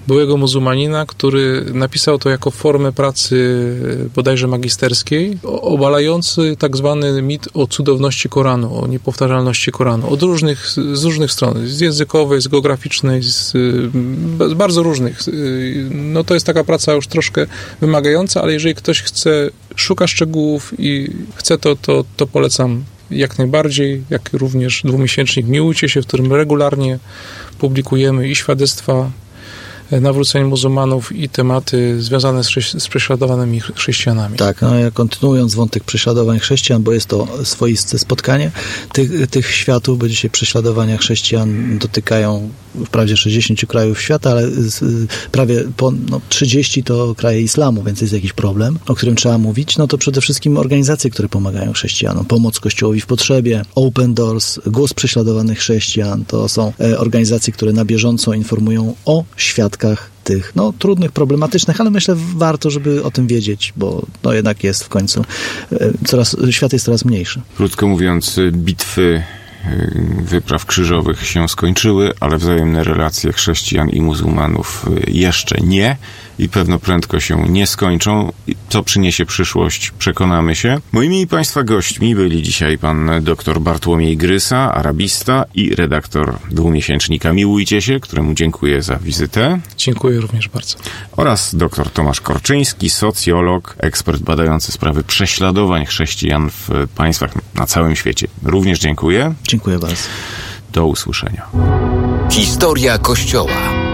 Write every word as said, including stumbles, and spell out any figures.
byłego muzułmanina, który napisał to jako formę pracy bodajże magisterskiej, obalający tak zwany mit o cudowności Koranu, o niepowtarzalności Koranu. Od różnych, z różnych stron, z językowej, z geograficznej, z, z bardzo różnych. No to jest taka praca już troszkę wymagająca, ale jeżeli ktoś chce, szuka szczegółów i chce to, to, to polecam jak najbardziej, jak również dwumiesięcznik Miłujcie się, w którym regularnie publikujemy i świadectwa nawrócenia muzułmanów i tematy związane z, z prześladowanymi chrześcijanami. Tak, no ja kontynuując wątek prześladowań chrześcijan, bo jest to swoiste spotkanie tych, tych światów, bo dzisiaj prześladowania chrześcijan dotykają wprawdzie sześćdziesiąt krajów świata, ale z, prawie po, no, trzydzieści to kraje islamu, więc jest jakiś problem, o którym trzeba mówić. No to przede wszystkim organizacje, które pomagają chrześcijanom. Pomoc Kościołowi w potrzebie, Open Doors, Głos Prześladowanych Chrześcijan. To są e, organizacje, które na bieżąco informują o świadkach tych, no, trudnych, problematycznych, ale myślę, warto, żeby o tym wiedzieć, bo no jednak jest w końcu e, coraz, świat jest coraz mniejszy. Krótko mówiąc, bitwy wypraw krzyżowych się skończyły, ale wzajemne relacje chrześcijan i muzułmanów jeszcze nie i pewno prędko się nie skończą. Co przyniesie przyszłość, przekonamy się. Moimi i Państwa gośćmi byli dzisiaj pan dr Bartłomiej Grysa, arabista i redaktor dwumiesięcznika Miłujcie się, któremu dziękuję za wizytę. Dziękuję również bardzo. Oraz dr Tomasz Korczyński, socjolog, ekspert badający sprawy prześladowań chrześcijan w państwach na całym świecie. Również dziękuję. Dziękuję bardzo. Do usłyszenia. Historia Kościoła.